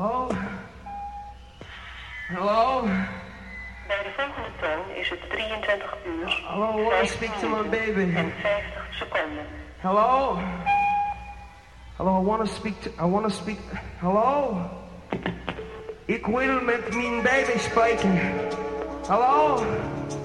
Hallo? Hallo? Bij de volgende toon is het 23 uur, Hallo, I wanna speak to my baby. en 50 seconden. Hello? Hallo, I wanna speak... Hallo? Ik wil met mijn baby spreken. Hallo?